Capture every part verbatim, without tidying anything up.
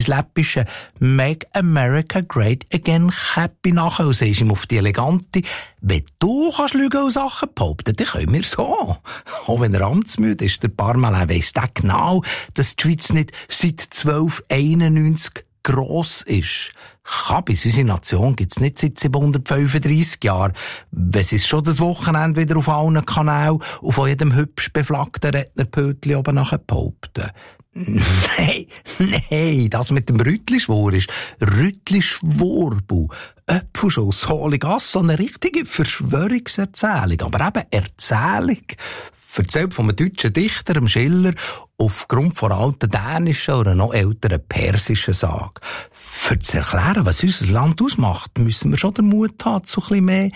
läppische «Make America Great Again» Käppi nachher und siehst ihm auf die elegante «Wenn du kannst lügen und Sachen behaupten, dann können wir so». Auch wenn er amtsmüde ist, der Parmelin weiss der genau, dass die Schweiz nicht seit zwölfhunderteinundneunzig gross ist. Kabis, unsere Nation gibt's nicht seit siebenhundertfünfunddreissig Jahren. Wenn sie es schon das Wochenende wieder auf allen Kanälen und von jedem hübsch beflaggten Rednerpötli oben nachher behaupten. Nein, nein, das mit dem Rüttli-Schwur ist Rüttli-Schwurbu. Äpfelschuss, hohle Gasse, so eine richtige Verschwörungserzählung. Aber eben Erzählung. Erzählt von einem deutschen Dichter, dem Schiller, aufgrund von alten dänischen oder noch älteren persischen Sage. Für zu erklären, was unser Land ausmacht, müssen wir schon den Mut haben zu ein bisschen mehr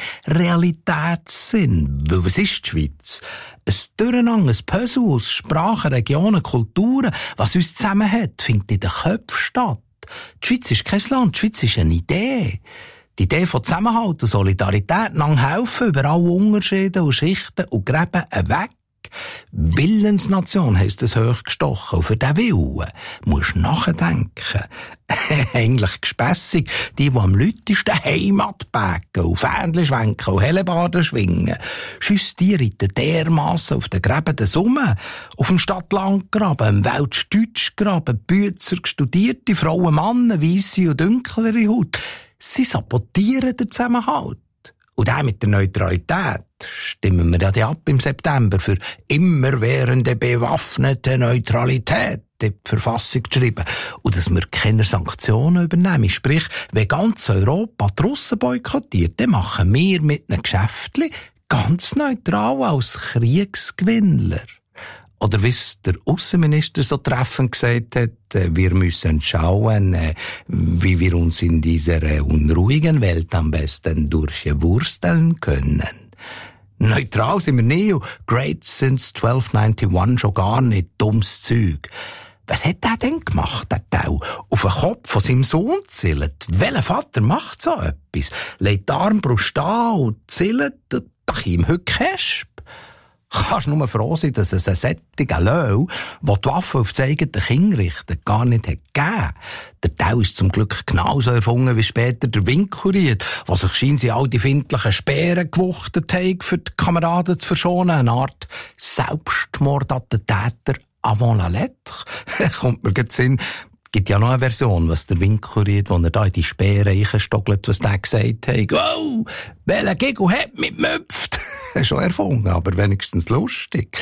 Realitätssinn. Weil was ist die Schweiz? Ein Durcheinander, ein Puzzle aus Sprachen, Regionen, Kulturen, was uns zusammenhält, findet in den Köpfen statt. Die Schweiz ist kein Land, die Schweiz ist eine Idee. Die Idee von Zusammenhalt und Solidarität, einander helfen, über alle Unterschiede und Schichten und Gräben weg. Willensnation heisst es hochgestochen. Und für diesen Willen musst du nachdenken. Eigentlich gespässig. Die, die am lautesten Heimat backen und Fähnchen schwenken und Hellebarden schwingen. Justieren dermassen auf den Gräben der Summe, auf dem Stadt-Land-Graben, im Weltdeutsch-Graben, Büzer, studierte Frauen, Männer, weisse und dunklere Haut. Sie sabotieren den Zusammenhalt. Und auch mit der Neutralität stimmen wir ja die ab im September für immerwährende bewaffnete Neutralität in die Verfassung geschrieben. Und dass wir keine Sanktionen übernehmen. Sprich, wenn ganz Europa die Russen boykottiert, dann machen wir mit einem Geschäftchen ganz neutral als Kriegsgewinnler. Oder wie es der Außenminister so treffend gesagt hat, wir müssen schauen, wie wir uns in dieser unruhigen Welt am besten durchwursteln können. Neutral sind wir nie und great since zwölf einundneunzig schon gar nicht dummes Zeug. Was hat der denn gemacht, der Tau? Auf den Kopf von seinem Sohn zählt. Welcher Vater macht so etwas? Legt die Armbrust an und zählt, da ihm heute Käsp. Kannst nur froh sein, dass es einen sättigen Löw, der die Waffe auf das eigene Kind richtet, gar nicht hat gegeben. Der Tau ist zum Glück genauso erfunden wie später der Winkelried, was sich scheint sie all die findlichen Speeren gewuchtet haben, für die Kameraden zu verschonen. Eine Art Selbstmordattentäter avant la lettre. Kommt mir gerade Sinn. Gibt ja noch eine Version, was der Winkelried, wo er da in die Speere reinstockelt, was der gesagt hat. Wow, welcher Giggle hat mich gemüpft? Schon erfunden, aber wenigstens lustig.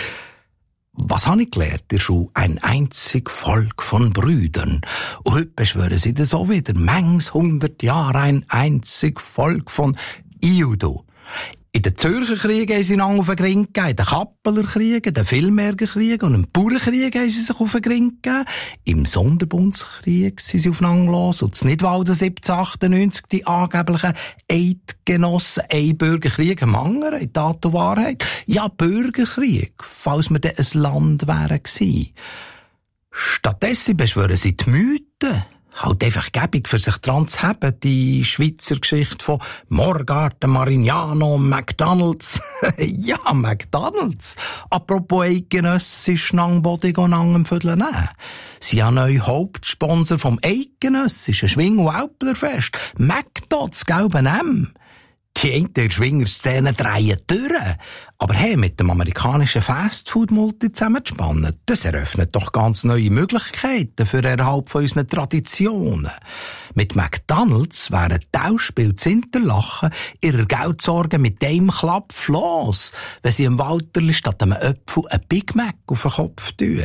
Was habe ich gelernt? Der Schule, ein einzig Volk von Brüdern. Und heute beschwören sie das auch wieder. Mangs hundert Jahre ein einzig Volk von Iudo. In den Zürcher Kriegen haben sie einander auf den Ring gegeben, in den Kappeler Kriegen, in den Vilmerger Kriegen und im Bauernkrieg haben sie sich auf den Ring gegeben. Im Sonderbundskrieg sind sie aufeinander los und in Nidwalden siebzehnhundertachtundneunzig die angeblichen Eidgenossen, ein Bürgerkrieg am anderen, in Tat und Wahrheit. Ja, Bürgerkrieg, falls wir dann ein Land wären gewesen. Stattdessen beschwören sie die Mythen. Halt einfach gäbig für sich dran zu haben, die Schweizer Geschichte von Morgarten, Marignano, McDonalds. Ja, McDonalds. Apropos eidgenössisch Nangbodig und Nangenvödel nehmen. Sie haben neu Hauptsponsor vom eidgenössischen Schwing- und Alplerfest. McDo, das gelbe M. Die einen der Schwingerszene drehen durch. Aber hey, mit dem amerikanischen Fastfood-Multi zusammenzuspannen, das eröffnet doch ganz neue Möglichkeiten für den Erhalt von unseren Traditionen. Mit McDonalds wären Tauschspiel zu Interlachen ihrer Geldsorge mit dem Klapp los, wenn sie im Walterli statt einem Apfel ein Big Mac auf den Kopf tun.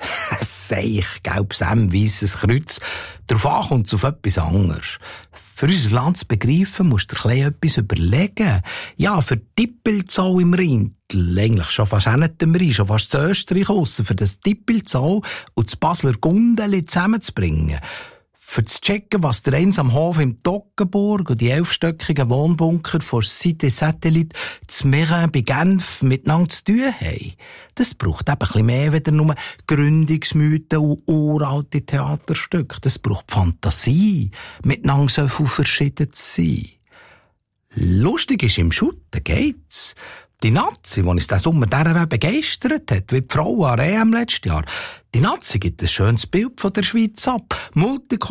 Seich, gelbes M, weisses Kreuz. Darauf ankommt es auf etwas anderes. Für unser Land zu begreifen, musst du dir etwas überlegen. Ja, für Dippelzoll im Rhein, eigentlich schon fast auch nicht im Rhein, schon fast zu Österreich aussen, für das Dippelzoll und das Basler Gundeli zusammenzubringen. Für zu checken, was der eins am Hof im Toggenburg und die elfstöckigen Wohnbunker vor Cité Satellite zu Meyrin bei Genf miteinander zu tun haben. Das braucht eben ein bisschen mehr als nur Gründungsmythen und uralte Theaterstücke. Das braucht Fantasie, miteinander so viel verschieden zu sein. Lustig ist, im Schutten geht's. Die Nazi, die uns diesen Sommer dieser begeistert hat, wie die Frau an E M letztes Jahr, die Nazi gibt ein schönes Bild von der Schweiz ab. Multikulturell